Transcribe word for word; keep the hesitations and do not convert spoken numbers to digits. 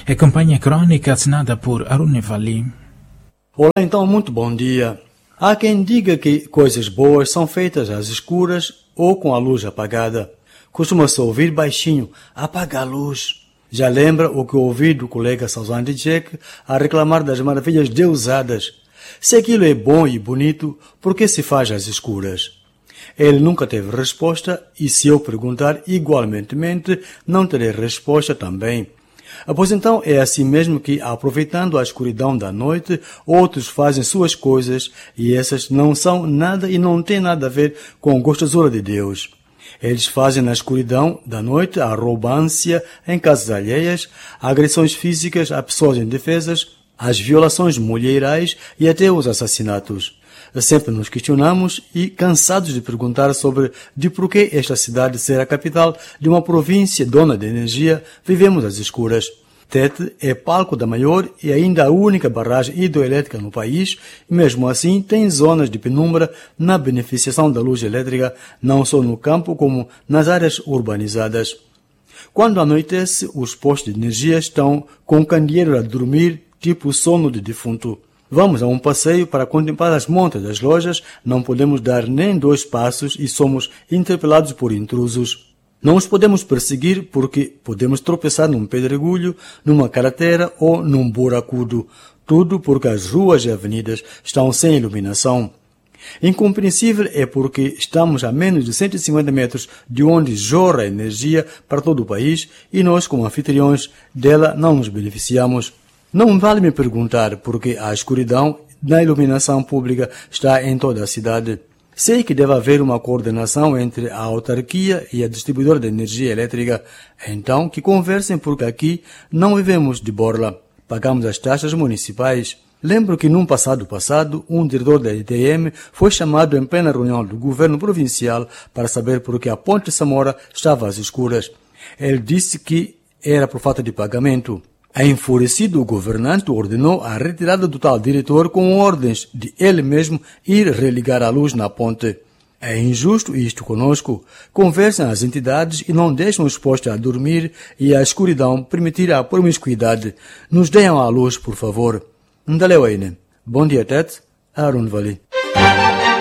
A campanha crónica assinada por Arun Vali. Olá, então, muito bom dia. Há quem diga que coisas boas são feitas às escuras ou com a luz apagada. Costuma-se ouvir baixinho, apaga a luz. Já lembra o que ouvi do colega Salzan Jack a reclamar das maravilhas deusadas. Se aquilo é bom e bonito, por que se faz às escuras? Ele nunca teve resposta e se eu perguntar igualmente, não terei resposta também. Pois então é assim mesmo que, aproveitando a escuridão da noite, outros fazem suas coisas e essas não são nada e não têm nada a ver com a gostosura de Deus. Eles fazem na escuridão da noite a arrogância em casas alheias, agressões físicas a pessoas indefesas, as violações mulherais e até os assassinatos. Sempre nos questionamos e, cansados de perguntar sobre de por que esta cidade ser a capital de uma província dona de energia, vivemos às escuras. Tete é palco da maior e ainda a única barragem hidroelétrica no país e, mesmo assim, tem zonas de penumbra na beneficiação da luz elétrica, não só no campo como nas áreas urbanizadas. Quando anoitece, os postos de energia estão com candeeiro a dormir, tipo sono de defunto. Vamos a um passeio para contemplar as montas das lojas, não podemos dar nem dois passos e somos interpelados por intrusos. Não os podemos perseguir porque podemos tropeçar num pedregulho, numa cratera ou num buracudo. Tudo porque as ruas e avenidas estão sem iluminação. Incompreensível é porque estamos a menos de cento e cinquenta metros de onde jorra energia para todo o país e nós, como anfitriões dela, não nos beneficiamos. Não vale me perguntar porque a escuridão na iluminação pública está em toda a cidade. Sei que deve haver uma coordenação entre a autarquia e a distribuidora de energia elétrica. Então, que conversem porque aqui não vivemos de borla. Pagamos as taxas municipais. Lembro que num passado passado, um diretor da I T M foi chamado em plena reunião do governo provincial para saber por que a Ponte Samora estava às escuras. Ele disse que era por falta de pagamento. Enfurecido, o governante ordenou a retirada do tal diretor com ordens de ele mesmo ir religar a luz na ponte. É injusto isto conosco. Conversam as entidades e não deixam os postos a dormir e a escuridão permitir a promiscuidade. Nos deem a luz, por favor. Ndaleu Aine. Bom dia, Tete. Arun Vali.